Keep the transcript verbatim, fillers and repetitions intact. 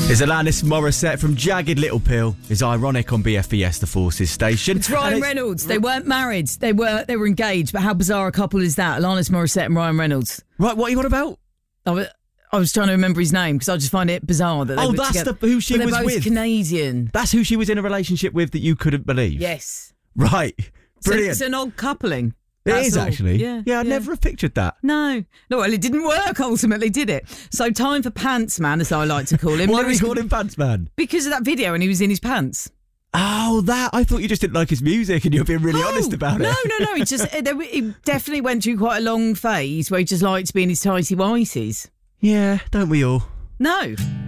Is Alanis Morissette from Jagged Little Pill is ironic on B F B S, the Forces station. It's Ryan it's, Reynolds. They weren't married. They were they were engaged. But how bizarre a couple is that? Alanis Morissette and Ryan Reynolds. Right, what are you on about? I was, I was trying to remember his name because I just find it bizarre that they Oh, were that's together. the, who she but was they're both with. Canadian. That's who she was in a relationship with that you couldn't believe. Yes. Right. Brilliant. So it's an odd coupling. It That's is all. actually. Yeah, yeah I'd yeah. never have pictured that. No. No, well, it didn't work ultimately, did it? So time for Pants Man, as I like to call him. Why do we Lewis- call him Pants Man? Because of that video and he was in his pants. Oh, that. I thought you just didn't like his music and you were being really Oh, honest about no, it. No, no, no. He just he definitely went through quite a long phase where he just liked to be in his tighty whities. Yeah, don't we all? No.